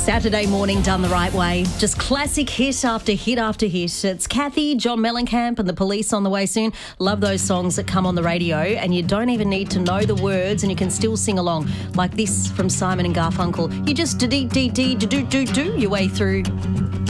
Saturday morning done the right way. Just classic hit after hit after hit. It's Kathy, John Mellencamp and the Police on the way soon. Love those songs that come on the radio and you don't even need to know the words and you can still sing along. Like this from Simon and Garfunkel. You just do your way through